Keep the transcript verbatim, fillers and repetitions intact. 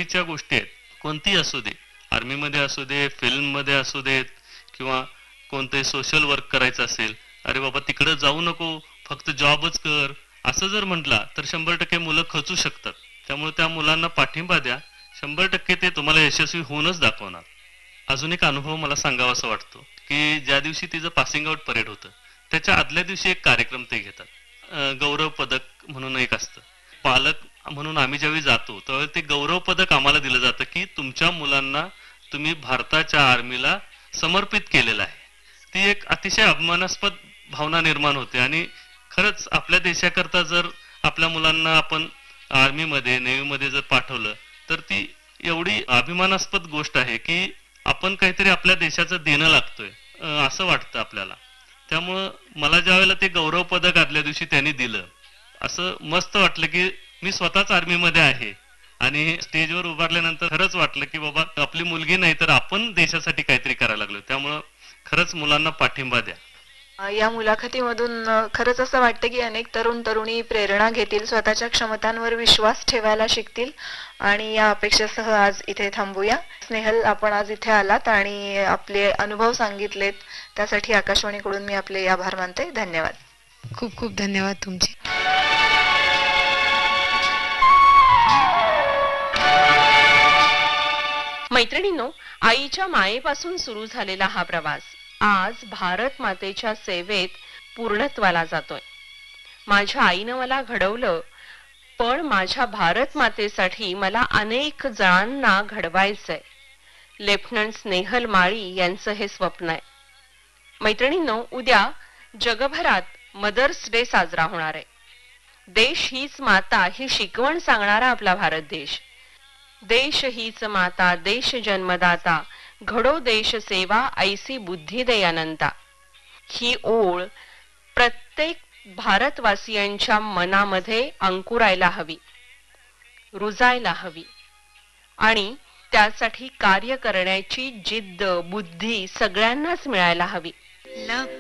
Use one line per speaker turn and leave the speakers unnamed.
आवडीच्या गोष्टी आहेत, कोणतीही असू दे, आर्मीमध्ये असू दे, फिल्ममध्ये असू देत किंवा कोणते सोशल वर्क करायचं असेल, अरे बाबा तिकडं जाऊ नको, फक्त जॉबच कर, असं जर म्हटला तर शंभर टक्के मुलं खचू शकतात. त्यामुळे त्या मुलांना पाठिंबा द्या, शंभर टक्के ते तुम्हाला यशस्वी होऊनच दाखवणार. अजून एक अनुभव मला सांगावासा वाटतो, की ज्या दिवशी तिचं पासिंग आउट परेड होतं, त्याच्या आदल्या दिवशी एक कार्यक्रम ते घेतात. अं, गौरव पदक म्हणून एक असतं. पालक म्हणून आम्ही ज्यावेळी जातो त्यावेळी ते गौरव पदक आम्हाला दिलं जातं, की तुमच्या मुलांना तुम्ही भारताच्या आर्मीला समर्पित केलेलं आहे. ती एक अतिशय अभिमानास्पद भावना निर्माण होते आणि खरंच आपल्या देशाकरता जर आपल्या मुलांना आपण आर्मीमध्ये, नेव्हीमध्ये जर पाठवलं तर ती एवढी अभिमानास्पद गोष्ट आहे, की आपण काहीतरी आपल्या देशाचं देणं लागतोय अं, असं वाटतं आपल्याला. त्यामुळं मला ज्या वेळेला ते गौरव पदक आदल्या दिवशी त्यांनी दिलं, असं मस्त वाटलं की मी स्वतःच आर्मीमध्ये आहे आणि स्टेजवर उभारल्यानंतर खरंच वाटलं की बाबा आपली मुलगी नाही तर आपण देशासाठी काहीतरी करायला लागलो. त्यामुळं खरंच मुलांना पाठिंबा द्या.
अ, या मुलाखतीमधून अ, खरंच असं वाटतं की अनेक तरुण तरुणी प्रेरणा घेतील, स्वतःच्या क्षमतांवर विश्वास ठेवायला शिकतील आणि या अपेक्षेसह आज इथे थांबूया. स्नेहल, आपण आज इथे आलात आणि आपले अनुभव सांगितलेत त्यासाठी आकाशवाणीकडून मी आपले आभार मानते. धन्यवाद.
खूप खूप धन्यवाद तुमचे.
मैत्रिणींनो, आईच्या मायेपासून सुरू झालेला हा प्रवास आज भारत मातेच्या सेवेत पूर्णत्वाला जातोय. माझ्या आईनं मला घडवलं, पण माझ्या भारत मातेसाठी मला अनेक जणांना घडवायचंय. लेफ्टनंट स्नेहल माळी यांचं हे स्वप्न आहे. मैत्रिणींनो, उद्या जगभरात मदर्स डे साजरा होणार आहे. देश हीच माता ही शिकवण सांगणारा आपला भारत देश. देश हीच माता, देश जन्मदाता, घडो देश सेवा, ऐसी बुद्धी दे अनंता. ही ओळ प्रत्येक भारतवासियांच्या मनामध्ये अंकुरायला हवी, रुजायला हवी आणि त्यासाठी कार्य करण्याची जिद्द, बुद्धी सगळ्यांनाच मिळायला हवी.